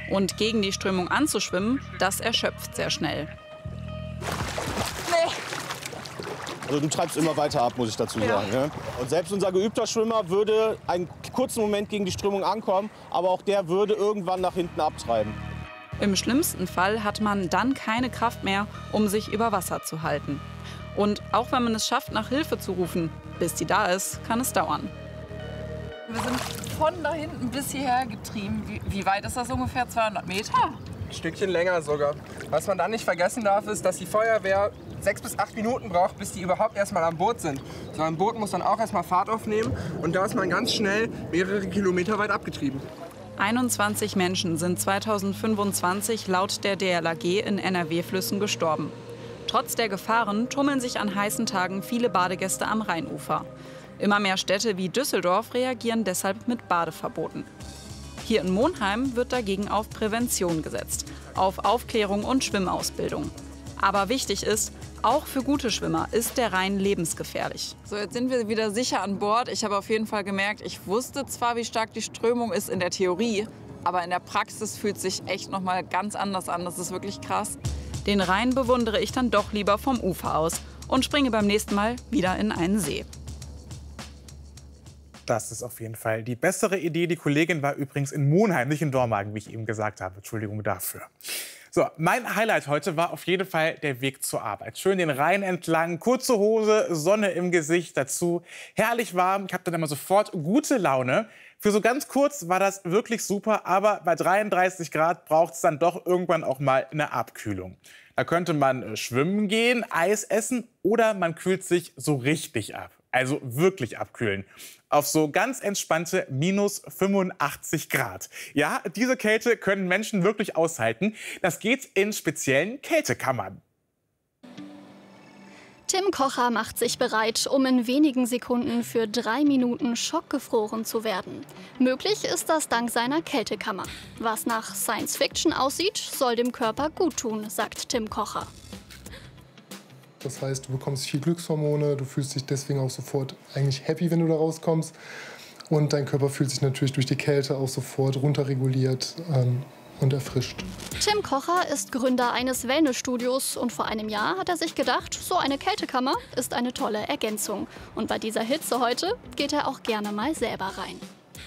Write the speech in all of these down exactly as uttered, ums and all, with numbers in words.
Und gegen die Strömung anzuschwimmen, das erschöpft sehr schnell. Nee. Also du treibst immer weiter ab, muss ich dazu sagen. Ja. Ja? Und selbst unser geübter Schwimmer würde einen kurzen Moment gegen die Strömung ankommen, aber auch der würde irgendwann nach hinten abtreiben. Im schlimmsten Fall hat man dann keine Kraft mehr, um sich über Wasser zu halten. Und auch wenn man es schafft, nach Hilfe zu rufen, bis die da ist, kann es dauern. Wir sind von da hinten bis hierher getrieben. Wie, wie weit ist das ungefähr? zweihundert Meter? Ein Stückchen länger sogar. Was man dann nicht vergessen darf, ist, dass die Feuerwehr sechs bis acht Minuten braucht, bis die überhaupt erstmal am Boot sind. So ein Boot muss dann auch erstmal Fahrt aufnehmen und da ist man ganz schnell mehrere Kilometer weit abgetrieben. einundzwanzig Menschen sind zweitausendfünfundzwanzig laut der D L R G in N R W-Flüssen gestorben. Trotz der Gefahren tummeln sich an heißen Tagen viele Badegäste am Rheinufer. Immer mehr Städte wie Düsseldorf reagieren deshalb mit Badeverboten. Hier in Monheim wird dagegen auf Prävention gesetzt, auf Aufklärung und Schwimmausbildung. Aber wichtig ist, auch für gute Schwimmer ist der Rhein lebensgefährlich. So, jetzt sind wir wieder sicher an Bord. Ich habe auf jeden Fall gemerkt, ich wusste zwar, wie stark die Strömung ist in der Theorie, aber in der Praxis fühlt es sich echt noch mal ganz anders an. Das ist wirklich krass. Den Rhein bewundere ich dann doch lieber vom Ufer aus und springe beim nächsten Mal wieder in einen See. Das ist auf jeden Fall die bessere Idee. Die Kollegin war übrigens in Monheim, nicht in Dormagen, wie ich eben gesagt habe. Entschuldigung dafür. So, mein Highlight heute war auf jeden Fall der Weg zur Arbeit. Schön den Rhein entlang, kurze Hose, Sonne im Gesicht dazu. Herrlich warm, ich habe dann immer sofort gute Laune. Für so ganz kurz war das wirklich super, aber bei dreiunddreißig Grad braucht es dann doch irgendwann auch mal eine Abkühlung. Da könnte man schwimmen gehen, Eis essen oder man kühlt sich so richtig ab. Also wirklich abkühlen. Auf so ganz entspannte minus fünfundachtzig Grad. Ja, diese Kälte können Menschen wirklich aushalten. Das geht in speziellen Kältekammern. Tim Kocher macht sich bereit, um in wenigen Sekunden für drei Minuten schockgefroren zu werden. Möglich ist das dank seiner Kältekammer. Was nach Science Fiction aussieht, soll dem Körper gut tun, sagt Tim Kocher. Das heißt, du bekommst viel Glückshormone, du fühlst dich deswegen auch sofort eigentlich happy, wenn du da rauskommst. Und dein Körper fühlt sich natürlich durch die Kälte auch sofort runterreguliert ähm, und erfrischt. Tim Kocher ist Gründer eines Wellnessstudios und vor einem Jahr hat er sich gedacht, so eine Kältekammer ist eine tolle Ergänzung. Und bei dieser Hitze heute geht er auch gerne mal selber rein.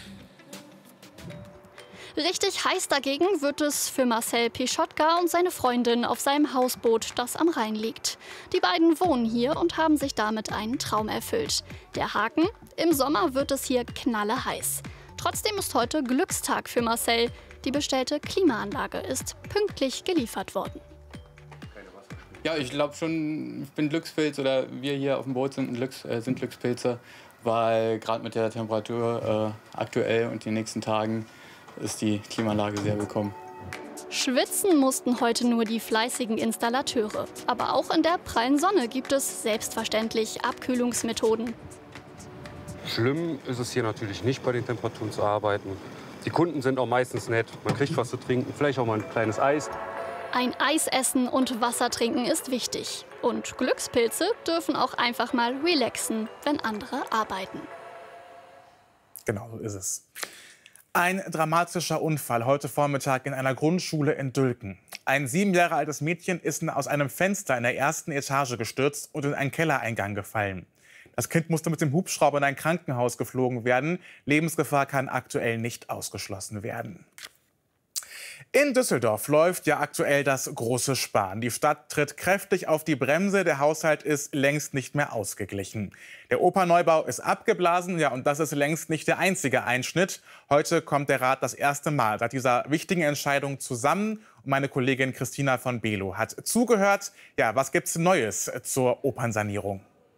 Richtig heiß dagegen wird es für Marcel Pischotka und seine Freundin auf seinem Hausboot, das am Rhein liegt. Die beiden wohnen hier und haben sich damit einen Traum erfüllt. Der Haken: im Sommer wird es hier knalleheiß. Trotzdem ist heute Glückstag für Marcel. Die bestellte Klimaanlage ist pünktlich geliefert worden. Ja, ich glaube schon, ich bin Glückspilz oder wir hier auf dem Boot sind, Glücks, äh, sind Glückspilze, weil gerade mit der Temperatur äh, aktuell und den nächsten Tagen ist die Klimaanlage sehr willkommen. Schwitzen mussten heute nur die fleißigen Installateure. Aber auch in der prallen Sonne gibt es selbstverständlich Abkühlungsmethoden. Schlimm ist es hier natürlich nicht, bei den Temperaturen zu arbeiten. Die Kunden sind auch meistens nett. Man kriegt was zu trinken, vielleicht auch mal ein kleines Eis. Ein Eis essen und Wasser trinken ist wichtig. Und Glückspilze dürfen auch einfach mal relaxen, wenn andere arbeiten. Genau so ist es. Ein dramatischer Unfall heute Vormittag in einer Grundschule in Dülken. Ein sieben Jahre altes Mädchen ist aus einem Fenster in der ersten Etage gestürzt und in einen Kellereingang gefallen. Das Kind musste mit dem Hubschrauber in ein Krankenhaus geflogen werden. Lebensgefahr kann aktuell nicht ausgeschlossen werden. In Düsseldorf läuft ja aktuell das große Sparen. Die Stadt tritt kräftig auf die Bremse. Der Haushalt ist längst nicht mehr ausgeglichen. Der Opernneubau ist abgeblasen. Ja, und das ist längst nicht der einzige Einschnitt. Heute kommt der Rat das erste Mal seit dieser wichtigen Entscheidung zusammen. Und meine Kollegin Christina von Below hat zugehört. Ja, was gibt's Neues zur Opernsanierung?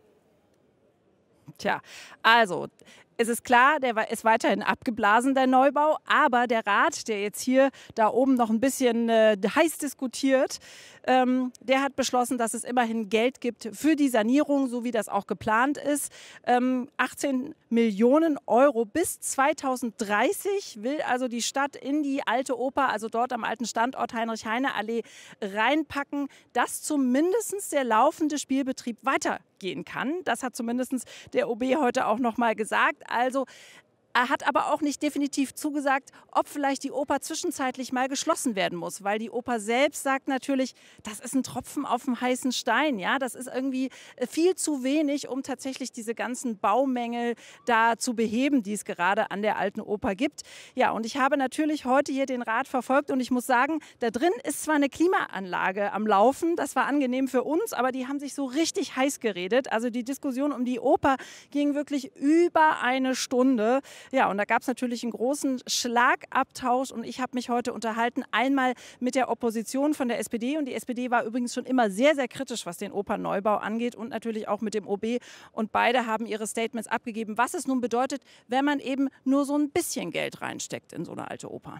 Tja, also es ist klar, der ist weiterhin abgeblasen, der Neubau. Aber der Rat, der jetzt hier da oben noch ein bisschen äh, heiß diskutiert, ähm, der hat beschlossen, dass es immerhin Geld gibt für die Sanierung, so wie das auch geplant ist. Ähm, achtzehn Millionen Euro bis zweitausenddreißig will also die Stadt in die alte Oper, also dort am alten Standort Heinrich-Heine-Allee, reinpacken, dass zumindest der laufende Spielbetrieb weitergehen kann. Das hat zumindest der O B heute auch noch mal gesagt. Also Er hat aber auch nicht definitiv zugesagt, ob vielleicht die Oper zwischenzeitlich mal geschlossen werden muss, weil die Oper selbst sagt natürlich, das ist ein Tropfen auf dem heißen Stein. Ja? Das ist irgendwie viel zu wenig, um tatsächlich diese ganzen Baumängel da zu beheben, die es gerade an der Alten Oper gibt. Ja, und ich habe natürlich heute hier den Rat verfolgt und ich muss sagen, da drin ist zwar eine Klimaanlage am Laufen, das war angenehm für uns, aber die haben sich so richtig heiß geredet. Also die Diskussion um die Oper ging wirklich über eine Stunde. Ja, und da gab es natürlich einen großen Schlagabtausch und ich habe mich heute unterhalten, einmal mit der Opposition von der S P D und die S P D war übrigens schon immer sehr, sehr kritisch, was den Opernneubau angeht und natürlich auch mit dem O B und beide haben ihre Statements abgegeben, was es nun bedeutet, wenn man eben nur so ein bisschen Geld reinsteckt in so eine alte Oper.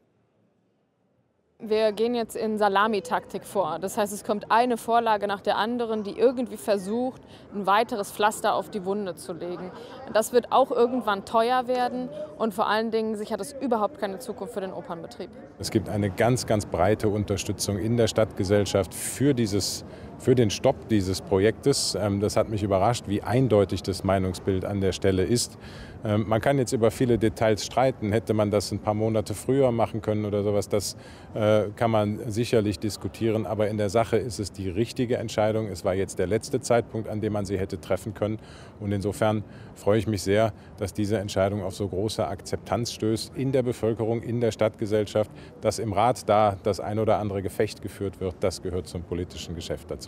Wir gehen jetzt in Salamitaktik vor. Das heißt, es kommt eine Vorlage nach der anderen, die irgendwie versucht, ein weiteres Pflaster auf die Wunde zu legen. Das wird auch irgendwann teuer werden und vor allen Dingen sichert es überhaupt keine Zukunft für den Opernbetrieb. Es gibt eine ganz, ganz breite Unterstützung in der Stadtgesellschaft für dieses für den Stopp dieses Projektes. Das hat mich überrascht, wie eindeutig das Meinungsbild an der Stelle ist. Man kann jetzt über viele Details streiten. Hätte man das ein paar Monate früher machen können oder sowas, das kann man sicherlich diskutieren. Aber in der Sache ist es die richtige Entscheidung. Es war jetzt der letzte Zeitpunkt, an dem man sie hätte treffen können. Und insofern freue ich mich sehr, dass diese Entscheidung auf so große Akzeptanz stößt in der Bevölkerung, in der Stadtgesellschaft. Dass im Rat da das ein oder andere Gefecht geführt wird, das gehört zum politischen Geschäft dazu.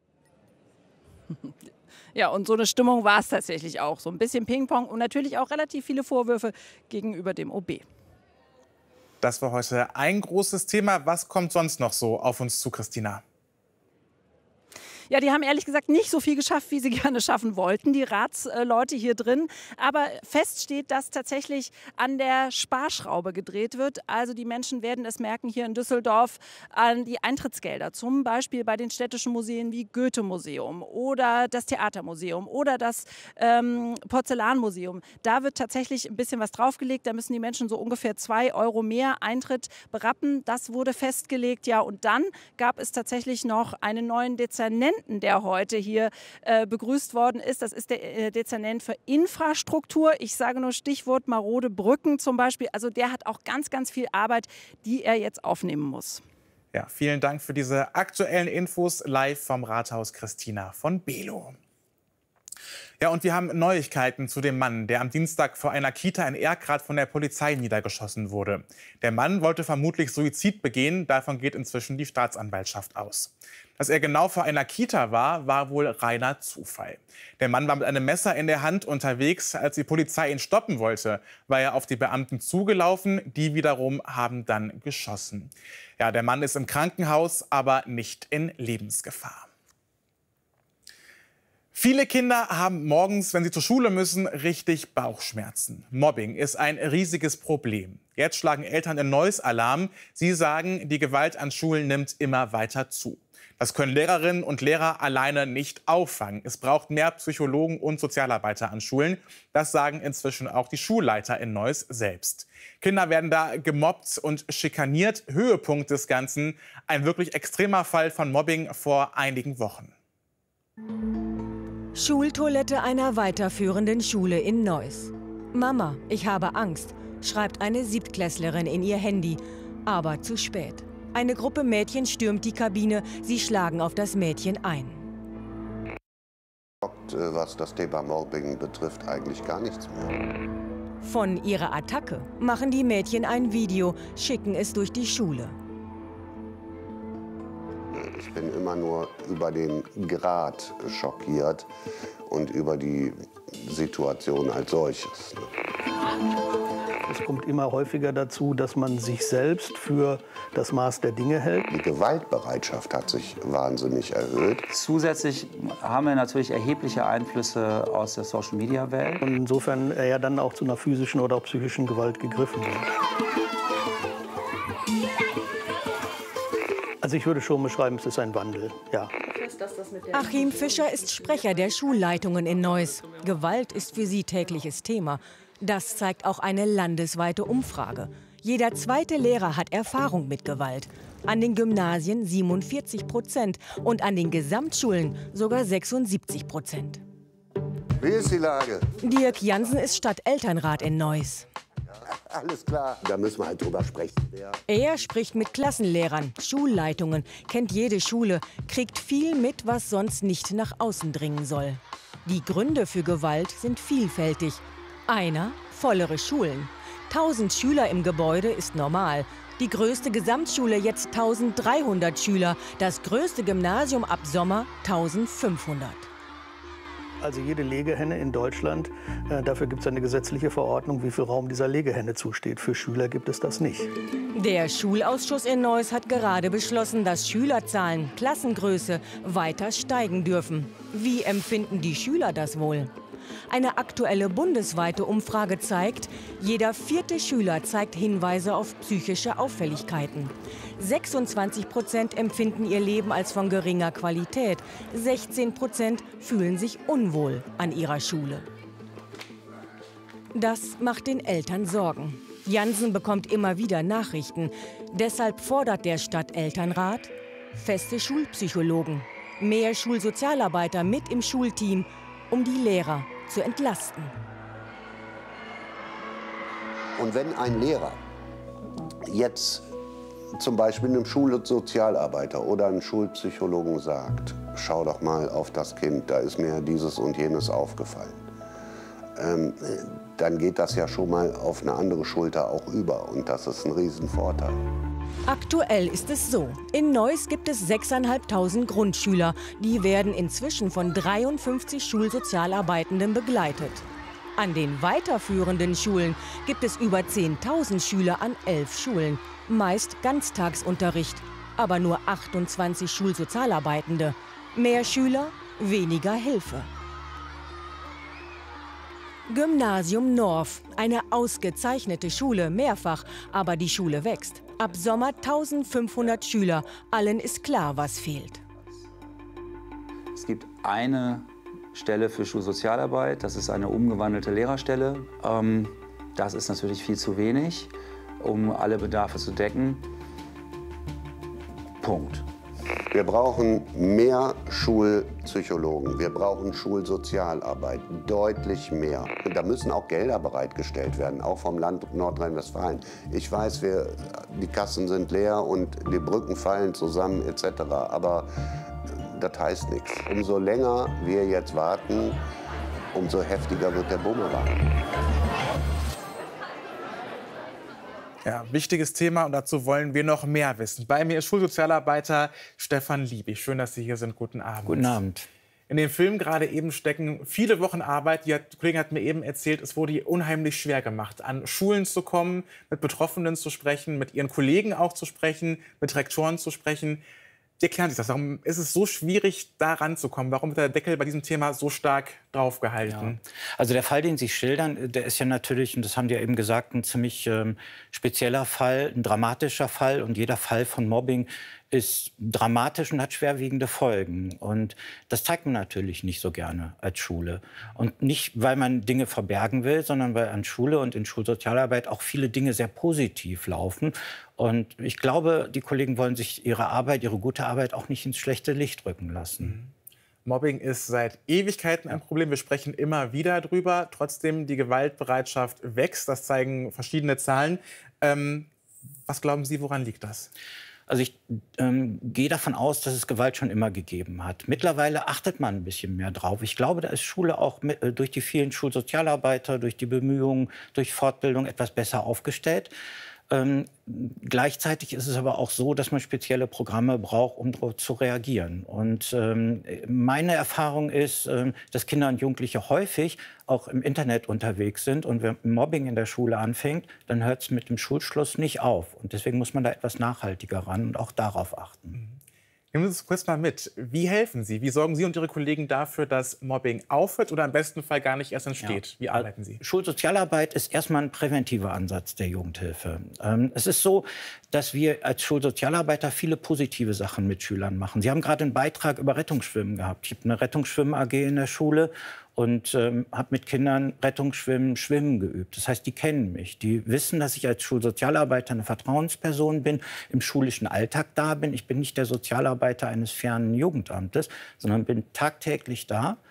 Ja, und so eine Stimmung war es tatsächlich auch. So ein bisschen Ping-Pong und natürlich auch relativ viele Vorwürfe gegenüber dem O B. Das war heute ein großes Thema. Was kommt sonst noch so auf uns zu, Christina? Ja, die haben ehrlich gesagt nicht so viel geschafft, wie sie gerne schaffen wollten, die Ratsleute hier drin. Aber fest steht, dass tatsächlich an der Sparschraube gedreht wird. Also die Menschen werden es merken hier in Düsseldorf an die Eintrittsgelder. Zum Beispiel bei den städtischen Museen wie Goethe-Museum oder das Theatermuseum oder das ähm, Porzellanmuseum. Da wird tatsächlich ein bisschen was draufgelegt. Da müssen die Menschen so ungefähr zwei Euro mehr Eintritt berappen. Das wurde festgelegt. Ja, und dann gab es tatsächlich noch einen neuen Dezernenten, der heute hier äh, begrüßt worden ist. Das ist der äh, Dezernent für Infrastruktur. Ich sage nur Stichwort marode Brücken zum Beispiel. Also der hat auch ganz, ganz viel Arbeit, die er jetzt aufnehmen muss. Ja, vielen Dank für diese aktuellen Infos live vom Rathaus, Christina von Below. Ja, und wir haben Neuigkeiten zu dem Mann, der am Dienstag vor einer Kita in Erkrath von der Polizei niedergeschossen wurde. Der Mann wollte vermutlich Suizid begehen, davon geht inzwischen die Staatsanwaltschaft aus. Dass er genau vor einer Kita war, war wohl reiner Zufall. Der Mann war mit einem Messer in der Hand unterwegs, als die Polizei ihn stoppen wollte, war er auf die Beamten zugelaufen, die wiederum haben dann geschossen. Ja, der Mann ist im Krankenhaus, aber nicht in Lebensgefahr. Viele Kinder haben morgens, wenn sie zur Schule müssen, richtig Bauchschmerzen. Mobbing ist ein riesiges Problem. Jetzt schlagen Eltern in Neuss Alarm. Sie sagen, die Gewalt an Schulen nimmt immer weiter zu. Das können Lehrerinnen und Lehrer alleine nicht auffangen. Es braucht mehr Psychologen und Sozialarbeiter an Schulen. Das sagen inzwischen auch die Schulleiter in Neuss selbst. Kinder werden da gemobbt und schikaniert. Höhepunkt des Ganzen, ein wirklich extremer Fall von Mobbing vor einigen Wochen. Schultoilette einer weiterführenden Schule in Neuss. Mama, ich habe Angst, schreibt eine Siebtklässlerin in ihr Handy. Aber zu spät. Eine Gruppe Mädchen stürmt die Kabine, sie schlagen auf das Mädchen ein. Was das Thema Mobbing betrifft, eigentlich gar nichts mehr. Von ihrer Attacke machen die Mädchen ein Video, schicken es durch die Schule. Ich bin immer nur über den Grad schockiert und über die Situation als solches. Es kommt immer häufiger dazu, dass man sich selbst für das Maß der Dinge hält. Die Gewaltbereitschaft hat sich wahnsinnig erhöht. Zusätzlich haben wir natürlich erhebliche Einflüsse aus der Social-Media-Welt. Und insofern ja dann auch zu einer physischen oder auch psychischen Gewalt gegriffen wird. Also ich würde schon beschreiben, es ist ein Wandel, ja. Achim Fischer ist Sprecher der Schulleitungen in Neuss. Gewalt ist für sie tägliches Thema. Das zeigt auch eine landesweite Umfrage. Jeder zweite Lehrer hat Erfahrung mit Gewalt. An den Gymnasien siebenundvierzig Prozent und an den Gesamtschulen sogar sechsundsiebzig Prozent. Wie ist die Lage? Dirk Jansen ist Stadtelternrat in Neuss. Alles klar. Da müssen wir halt drüber sprechen. Ja. Er spricht mit Klassenlehrern, Schulleitungen, kennt jede Schule, kriegt viel mit, was sonst nicht nach außen dringen soll. Die Gründe für Gewalt sind vielfältig. Einer, vollere Schulen. tausend Schüler im Gebäude ist normal. Die größte Gesamtschule jetzt tausenddreihundert Schüler. Das größte Gymnasium ab Sommer tausendfünfhundert. Also jede Legehenne in Deutschland, äh, dafür gibt es eine gesetzliche Verordnung, wie viel Raum dieser Legehenne zusteht. Für Schüler gibt es das nicht. Der Schulausschuss in Neuss hat gerade beschlossen, dass Schülerzahlen, Klassengröße weiter steigen dürfen. Wie empfinden die Schüler das wohl? Eine aktuelle bundesweite Umfrage zeigt, jeder vierte Schüler zeigt Hinweise auf psychische Auffälligkeiten. sechsundzwanzig Prozent empfinden ihr Leben als von geringer Qualität. sechzehn Prozent fühlen sich unwohl an ihrer Schule. Das macht den Eltern Sorgen. Jansen bekommt immer wieder Nachrichten. Deshalb fordert der Stadtelternrat feste Schulpsychologen, mehr Schulsozialarbeiter mit im Schulteam, um die Lehrer zu entlasten. Und wenn ein Lehrer jetzt zum Beispiel einem Schulsozialarbeiter oder einem Schulpsychologen sagt, schau doch mal auf das Kind, da ist mir dieses und jenes aufgefallen, ähm, dann geht das ja schon mal auf eine andere Schulter auch über und das ist ein Riesenvorteil. Aktuell ist es so, in Neuss gibt es sechstausendfünfhundert Grundschüler. Die werden inzwischen von dreiundfünfzig Schulsozialarbeitenden begleitet. An den weiterführenden Schulen gibt es über zehntausend Schüler an elf Schulen. Meist Ganztagsunterricht, aber nur achtundzwanzig Schulsozialarbeitende. Mehr Schüler, weniger Hilfe. Gymnasium Norf, eine ausgezeichnete Schule, mehrfach, aber die Schule wächst. Ab Sommer eintausendfünfhundert Schüler, allen ist klar, was fehlt. Es gibt eine Stelle für Schulsozialarbeit, das ist eine umgewandelte Lehrerstelle. Ähm, das ist natürlich viel zu wenig, um alle Bedarfe zu decken. Punkt. Wir brauchen mehr Schulpsychologen, wir brauchen Schulsozialarbeit, deutlich mehr. Und da müssen auch Gelder bereitgestellt werden, auch vom Land Nordrhein-Westfalen. Ich weiß, wir, die Kassen sind leer und die Brücken fallen zusammen et cetera. Aber das heißt nichts. Umso länger wir jetzt warten, umso heftiger wird der Bumerang. Ja, wichtiges Thema und dazu wollen wir noch mehr wissen. Bei mir ist Schulsozialarbeiter Stefan Liebig. Schön, dass Sie hier sind. Guten Abend. Guten Abend. In dem Film gerade eben stecken viele Wochen Arbeit. Die Kollegin hat mir eben erzählt, es wurde ihr unheimlich schwer gemacht, an Schulen zu kommen, mit Betroffenen zu sprechen, mit ihren Kollegen auch zu sprechen, mit Rektoren zu sprechen. Wie erklären Sie das? Warum ist es so schwierig, da ranzukommen? Warum wird der Deckel bei diesem Thema so stark draufgehalten? Ja. Also der Fall, den Sie schildern, der ist ja natürlich, und das haben Sie ja eben gesagt, ein ziemlich ähm, spezieller Fall, ein dramatischer Fall. Und jeder Fall von Mobbing ist dramatisch und hat schwerwiegende Folgen. Und das zeigt man natürlich nicht so gerne als Schule. Und nicht, weil man Dinge verbergen will, sondern weil an Schule und in Schulsozialarbeit auch viele Dinge sehr positiv laufen. Und ich glaube, die Kollegen wollen sich ihre Arbeit, ihre gute Arbeit auch nicht ins schlechte Licht rücken lassen. Mobbing ist seit Ewigkeiten ein Problem. Wir sprechen immer wieder drüber. Trotzdem, die Gewaltbereitschaft wächst. Das zeigen verschiedene Zahlen. Ähm, was glauben Sie, woran liegt das? Also ich ähm, gehe davon aus, dass es Gewalt schon immer gegeben hat. Mittlerweile achtet man ein bisschen mehr drauf. Ich glaube, da ist Schule auch mit, äh, durch die vielen Schulsozialarbeiter, durch die Bemühungen, durch Fortbildung etwas besser aufgestellt. Ähm, gleichzeitig ist es aber auch so, dass man spezielle Programme braucht, um darauf zu reagieren. Und ähm, meine Erfahrung ist, ähm, dass Kinder und Jugendliche häufig auch im Internet unterwegs sind. Und wenn Mobbing in der Schule anfängt, dann hört es mit dem Schulschluss nicht auf. Und deswegen muss man da etwas nachhaltiger ran und auch darauf achten. Nehmen Sie uns kurz mal mit. Wie helfen Sie? Wie sorgen Sie und Ihre Kollegen dafür, dass Mobbing aufhört oder im besten Fall gar nicht erst entsteht? Ja. Wie arbeiten Sie? Schulsozialarbeit ist erstmal ein präventiver Ansatz der Jugendhilfe. Ähm, es ist so, dass wir als Schulsozialarbeiter viele positive Sachen mit Schülern machen. Sie haben gerade einen Beitrag über Rettungsschwimmen gehabt. Ich habe eine Rettungsschwimmen-A G in der Schule und ähm, habe mit Kindern Rettungsschwimmen, Schwimmen geübt. Das heißt, die kennen mich. Die wissen, dass ich als Schulsozialarbeiter eine Vertrauensperson bin, im schulischen Alltag da bin. Ich bin nicht der Sozialarbeiter eines fernen Jugendamtes, sondern bin tagtäglich da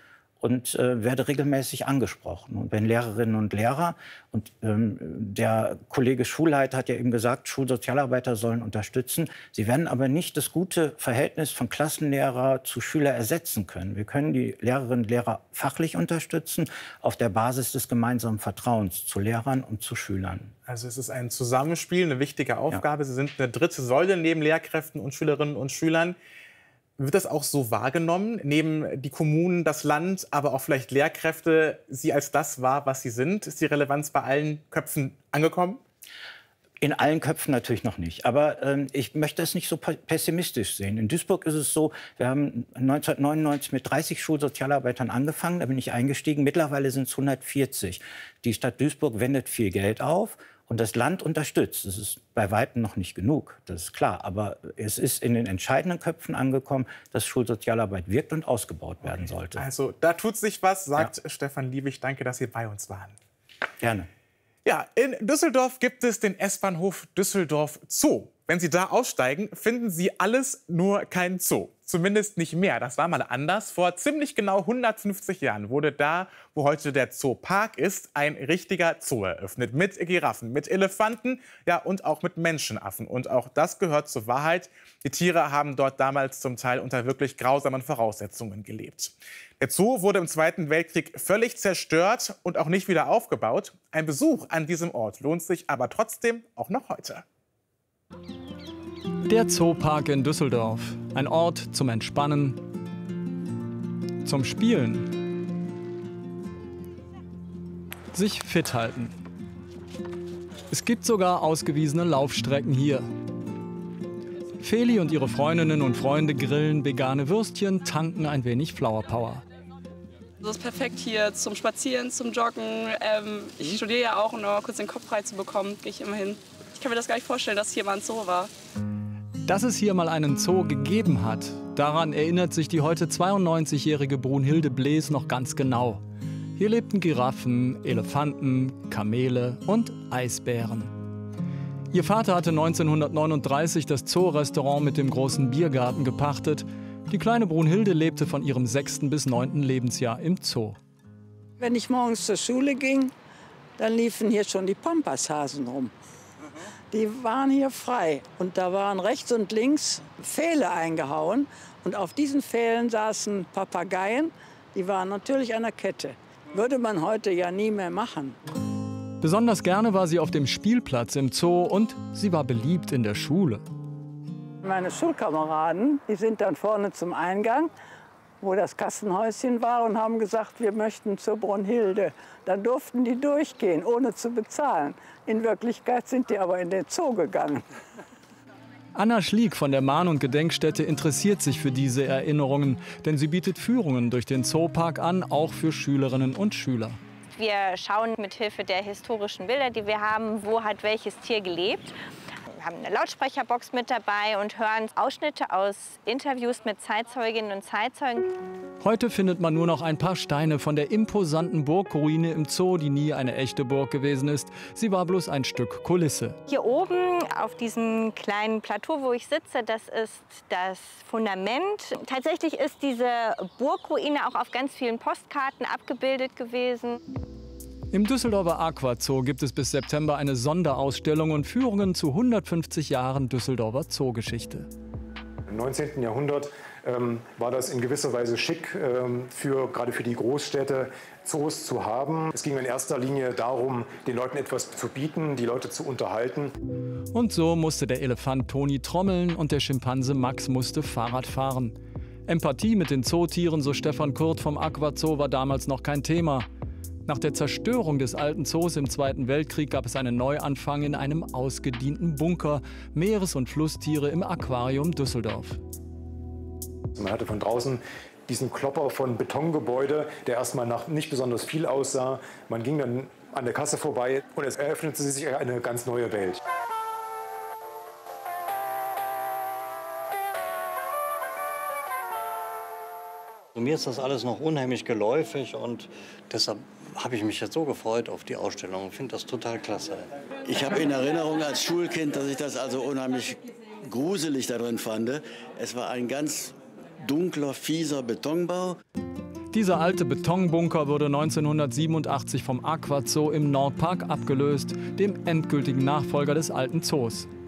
und äh, werde regelmäßig angesprochen. Und wenn Lehrerinnen und Lehrer, und ähm, der Kollege Schulleiter hat ja eben gesagt, Schulsozialarbeiter sollen unterstützen, sie werden aber nicht das gute Verhältnis von Klassenlehrer zu Schüler ersetzen können. Wir können die Lehrerinnen und Lehrer fachlich unterstützen, auf der Basis des gemeinsamen Vertrauens zu Lehrern und zu Schülern. Also es ist ein Zusammenspiel, eine wichtige Aufgabe. Ja. Sie sind eine dritte Säule neben Lehrkräften und Schülerinnen und Schülern. Wird das auch so wahrgenommen? Nehmen die Kommunen, das Land, aber auch vielleicht Lehrkräfte Sie als das wahr, was Sie sind? Ist die Relevanz bei allen Köpfen angekommen? In allen Köpfen natürlich noch nicht. Aber ähm, ich möchte es nicht so pessimistisch sehen. In Duisburg ist es so, wir haben neunzehnhundertneunundneunzig mit dreißig Schulsozialarbeitern angefangen. Da bin ich eingestiegen. Mittlerweile sind es hundertvierzig. Die Stadt Duisburg wendet viel Geld auf. Und das Land unterstützt. Das ist bei weitem noch nicht genug, das ist klar. Aber es ist in den entscheidenden Köpfen angekommen, dass Schulsozialarbeit wirkt und ausgebaut werden sollte. Also da tut sich was, sagt ja. Stefan Liebig. Danke, dass Sie bei uns waren. Gerne. Ja, in Düsseldorf gibt es den S-Bahnhof Düsseldorf Zoo. Wenn Sie da aussteigen, finden Sie alles, nur kein Zoo. Zumindest nicht mehr. Das war mal anders. Vor ziemlich genau hundertfünfzig Jahren wurde da, wo heute der Zoopark ist, ein richtiger Zoo eröffnet. Mit Giraffen, mit Elefanten, ja, und auch mit Menschenaffen. Und auch das gehört zur Wahrheit. Die Tiere haben dort damals zum Teil unter wirklich grausamen Voraussetzungen gelebt. Der Zoo wurde im Zweiten Weltkrieg völlig zerstört und auch nicht wieder aufgebaut. Ein Besuch an diesem Ort lohnt sich aber trotzdem auch noch heute. Der Zoopark in Düsseldorf. Ein Ort zum Entspannen, zum Spielen, sich fit halten. Es gibt sogar ausgewiesene Laufstrecken hier. Feli und ihre Freundinnen und Freunde grillen vegane Würstchen, tanken ein wenig Flower Power. Das ist perfekt hier zum Spazieren, zum Joggen. Ähm, ich studiere ja auch, um noch mal kurz den Kopf frei zu bekommen, gehe ich immer hin. Ich kann mir das gar nicht vorstellen, dass hier mal ein Zoo war. Dass es hier mal einen Zoo gegeben hat, daran erinnert sich die heute zweiundneunzigjährige Brunhilde Blees noch ganz genau. Hier lebten Giraffen, Elefanten, Kamele und Eisbären. Ihr Vater hatte neunzehnhundertneununddreißig das Zoo-Restaurant mit dem großen Biergarten gepachtet. Die kleine Brunhilde lebte von ihrem sechsten bis neunten Lebensjahr im Zoo. Wenn ich morgens zur Schule ging, dann liefen hier schon die Pampashasen rum. Die waren hier frei und da waren rechts und links Pfähle eingehauen. Und auf diesen Pfählen saßen Papageien, die waren natürlich an der Kette. Würde man heute ja nie mehr machen. Besonders gerne war sie auf dem Spielplatz im Zoo und sie war beliebt in der Schule. Meine Schulkameraden, die sind dann vorne zum Eingang, wo das Kassenhäuschen war, und haben gesagt, wir möchten zur Brunhilde. Dann durften die durchgehen, ohne zu bezahlen. In Wirklichkeit sind die aber in den Zoo gegangen. Anna Schlieg von der Mahn- und Gedenkstätte interessiert sich für diese Erinnerungen, denn sie bietet Führungen durch den Zoopark an, auch für Schülerinnen und Schüler. Wir schauen mit Hilfe der historischen Bilder, die wir haben, wo hat welches Tier gelebt. Wir haben eine Lautsprecherbox mit dabei und hören Ausschnitte aus Interviews mit Zeitzeuginnen und Zeitzeugen. Heute findet man nur noch ein paar Steine von der imposanten Burgruine im Zoo, die nie eine echte Burg gewesen ist. Sie war bloß ein Stück Kulisse. Hier oben auf diesem kleinen Plateau, wo ich sitze, das ist das Fundament. Tatsächlich ist diese Burgruine auch auf ganz vielen Postkarten abgebildet gewesen. Im Düsseldorfer Aquazoo gibt es bis September eine Sonderausstellung und Führungen zu hundertfünfzig Jahren Düsseldorfer Zoogeschichte. Im neunzehnten Jahrhundert ähm, war das in gewisser Weise schick, ähm, für, gerade für die Großstädte Zoos zu haben. Es ging in erster Linie darum, den Leuten etwas zu bieten, die Leute zu unterhalten. Und so musste der Elefant Toni trommeln und der Schimpanse Max musste Fahrrad fahren. Empathie mit den Zootieren, so Stefan Kurt vom Aquazoo, war damals noch kein Thema. Nach der Zerstörung des alten Zoos im Zweiten Weltkrieg gab es einen Neuanfang in einem ausgedienten Bunker. Meeres- und Flusstiere im Aquarium Düsseldorf. Man hatte von draußen diesen Klopper von Betongebäude, der erstmal nach nicht besonders viel aussah. Man ging dann an der Kasse vorbei und es eröffnete sich eine ganz neue Welt. Mir ist das alles noch unheimlich geläufig und deshalb habe ich mich jetzt so gefreut auf die Ausstellung. Ich finde das total klasse. Ich habe in Erinnerung als Schulkind, dass ich das also unheimlich gruselig darin fand. Es war ein ganz dunkler, fieser Betonbau. Dieser alte Betonbunker wurde neunzehnhundertsiebenundachtzig vom Aquazoo im Nordpark abgelöst, dem endgültigen Nachfolger des alten Zoos.